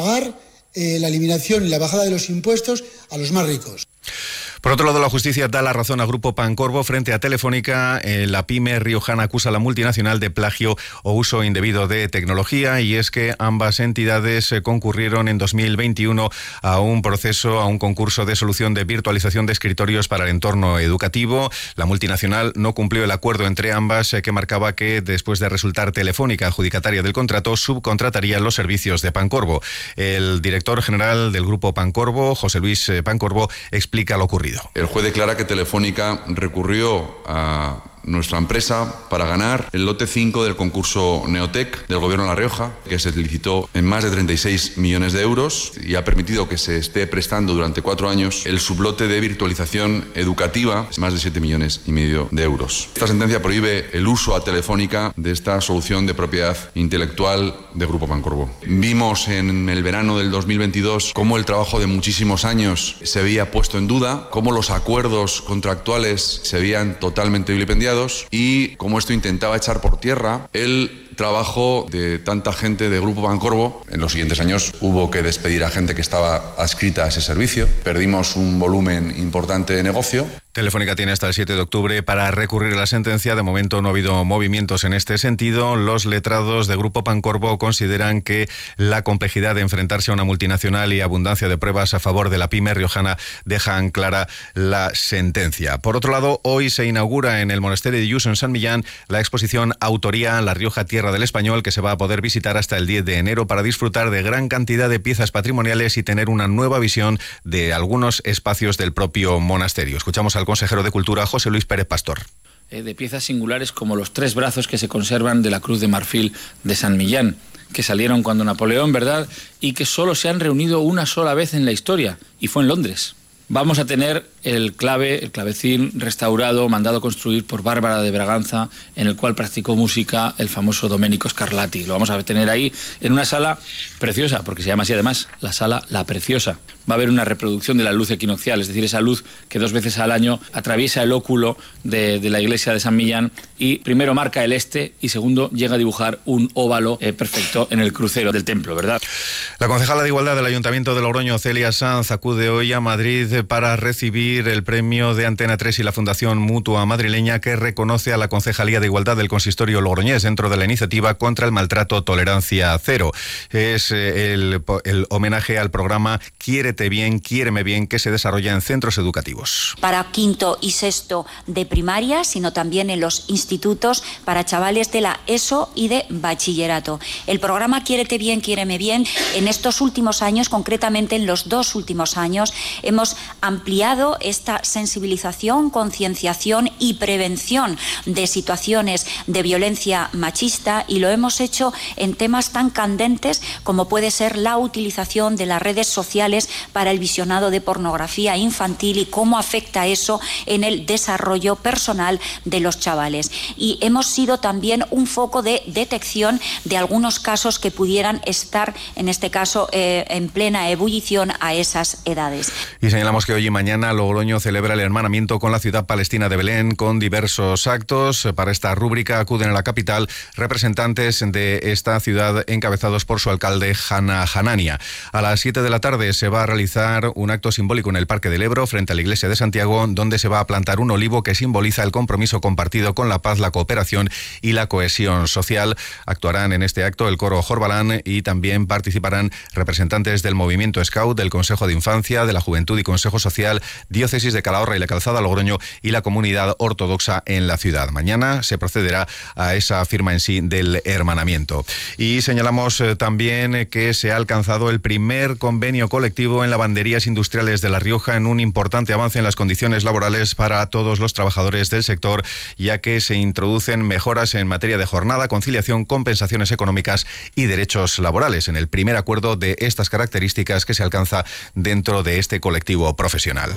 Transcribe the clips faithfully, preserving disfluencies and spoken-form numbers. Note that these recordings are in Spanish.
pagar eh, la eliminación y la bajada de los impuestos a los más ricos. Por otro lado, la justicia da la razón a Grupo Pancorbo frente a Telefónica. Eh, la pyme riojana acusa a la multinacional de plagio o uso indebido de tecnología, y es que ambas entidades eh, concurrieron en dos mil veintiuno a un proceso, a un concurso de solución de virtualización de escritorios para el entorno educativo. La multinacional no cumplió el acuerdo entre ambas eh, que marcaba que, después de resultar Telefónica adjudicataria del contrato, subcontrataría los servicios de Pancorbo. El director general del Grupo Pancorbo, José Luis eh, Pancorbo, explica lo ocurrido. El juez declara que Telefónica recurrió a nuestra empresa para ganar el lote cinco del concurso Neotec del Gobierno de La Rioja, que se licitó en más de treinta y seis millones de euros y ha permitido que se esté prestando durante cuatro años el sublote de virtualización educativa, más de siete millones y medio de euros. Esta sentencia prohíbe el uso a Telefónica de esta solución de propiedad intelectual de Grupo Pancorbo. Vimos en el verano del dos mil veintidós cómo el trabajo de muchísimos años se había puesto en duda, cómo los acuerdos contractuales se habían totalmente vilipendiado y como esto intentaba echar por tierra el trabajo de tanta gente de Grupo Pancorbo. En los siguientes años hubo que despedir a gente que estaba adscrita a ese servicio. Perdimos un volumen importante de negocio. Telefónica tiene hasta el siete de octubre para recurrir a la sentencia. De momento no ha habido movimientos en este sentido. Los letrados de Grupo Pancorbo consideran que la complejidad de enfrentarse a una multinacional y abundancia de pruebas a favor de la pyme riojana dejan clara la sentencia. Por otro lado, hoy se inaugura en el Monasterio de Lluçà, en San Millán, la exposición Autoría La Rioja, Tierra del Español, que se va a poder visitar hasta el diez de enero para disfrutar de gran cantidad de piezas patrimoniales y tener una nueva visión de algunos espacios del propio monasterio. Escuchamos al consejero de Cultura, José Luis Pérez Pastor. De piezas singulares como los tres brazos que se conservan de la Cruz de Marfil de San Millán, que salieron cuando Napoleón, ¿verdad?, y que solo se han reunido una sola vez en la historia, y fue en Londres. Vamos a tener el clave, el clavecín restaurado, mandado construir por Bárbara de Braganza, en el cual practicó música el famoso Domenico Scarlatti. Lo vamos a tener ahí en una sala preciosa, porque se llama así además, la sala La Preciosa. Va a haber una reproducción de la luz equinoccial, es decir, esa luz que dos veces al año atraviesa el óculo de, de la iglesia de San Millán y primero marca el este y segundo llega a dibujar un óvalo eh, perfecto en el crucero del templo, ¿verdad? La concejala de Igualdad del Ayuntamiento de Logroño, Celia Sanz, acude hoy a Madrid para recibir el premio de Antena tres y la Fundación Mutua Madrileña, que reconoce a la Concejalía de Igualdad del Consistorio logroñés dentro de la iniciativa contra el maltrato Tolerancia Cero. Es el, el homenaje al programa Quiérete Bien, Quiéreme Bien, que se desarrolla en centros educativos. Para quinto y sexto de primaria, sino también en los institutos para chavales de la ESO y de bachillerato. El programa Quiérete Bien, Quiéreme Bien, en estos últimos años, concretamente en los dos últimos años, hemos ampliado esta sensibilización, concienciación y prevención de situaciones de violencia machista, y lo hemos hecho en temas tan candentes como puede ser la utilización de las redes sociales para el visionado de pornografía infantil y cómo afecta eso en el desarrollo personal de los chavales. Y hemos sido también un foco de detección de algunos casos que pudieran estar, en este caso, eh, en plena ebullición a esas edades. Y señalamos que hoy y mañana Logroño celebra el hermanamiento con la ciudad palestina de Belén con diversos actos. Para esta rúbrica acuden a la capital representantes de esta ciudad encabezados por su alcalde Hana Hanania. A las siete de la tarde se va a realizar un acto simbólico en el Parque del Ebro frente a la iglesia de Santiago, donde se va a plantar un olivo que simboliza el compromiso compartido con la paz, la cooperación y la cohesión social. Actuarán en este acto el coro Jorbalán y también participarán representantes del movimiento Scout, del Consejo de Infancia, de la Juventud y Consejo Social, Diócesis de Calahorra y la Calzada Logroño y la comunidad ortodoxa en la ciudad. Mañana se procederá a esa firma en sí del hermanamiento. Y señalamos eh, también que se ha alcanzado el primer convenio colectivo en lavanderías industriales de La Rioja, en un importante avance en las condiciones laborales para todos los trabajadores del sector, ya que se introducen mejoras en materia de jornada, conciliación, compensaciones económicas y derechos laborales, en el primer acuerdo de estas características que se alcanza dentro de este colectivo profesional.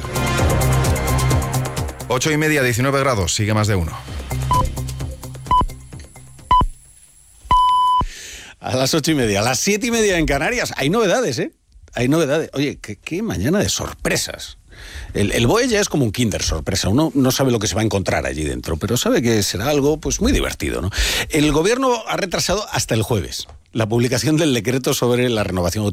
Ocho y media, diecinueve grados, sigue más de uno. A las ocho y media, a las siete y media en Canarias. Hay novedades, ¿eh? Hay novedades. Oye, qué, qué mañana de sorpresas. El, el B O E ya es como un Kinder sorpresa. Uno no sabe lo que se va a encontrar allí dentro, pero sabe que será algo pues muy divertido, ¿no? El gobierno ha retrasado hasta el jueves la publicación del decreto sobre la renovación